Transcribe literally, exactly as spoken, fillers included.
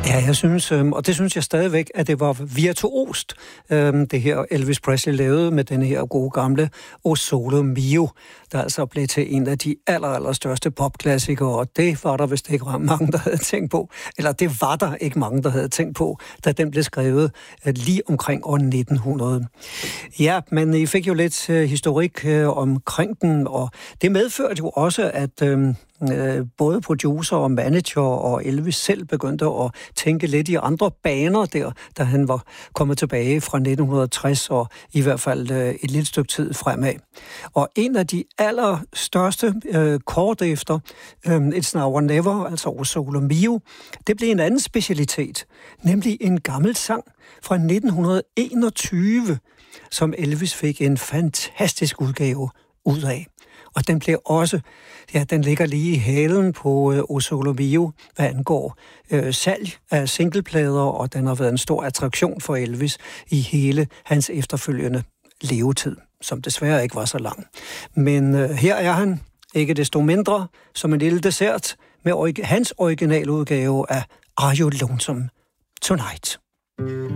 Ja, jeg synes, øh, og det synes jeg stadigvæk, at det var virtuost, øh, det her Elvis Presley lavede med den her gode gamle O Sole Mio, der altså blev til en af de aller, aller største popklassikere, og det var der vist ikke mange, der havde tænkt på, eller det var der ikke mange, der havde tænkt på, da den blev skrevet øh, lige omkring år nitten hundrede. Ja, men I fik jo lidt øh, historik øh, omkring den, og det medførte jo også, at øh, både producer og manager og Elvis selv begyndte at tænke lidt i andre baner der, da han var kommet tilbage fra nitten tres og i hvert fald et lille stykke tid fremad. Og en af de allerstørste øh, kort efter øh, It's Now or Never, altså O Sole Mio, det blev en anden specialitet, nemlig en gammel sang fra nitten enogtyve, som Elvis fik en fantastisk udgave ud af. Og den bliver også, ja, den ligger lige i halen på øh, O Sole Mio, hvad angår øh, salg af singleplader, og den har været en stor attraktion for Elvis i hele hans efterfølgende levetid, som desværre ikke var så lang. Men øh, her er han, ikke desto mindre, som en lille dessert med orig- hans originaludgave af Are You Lonesome Tonight?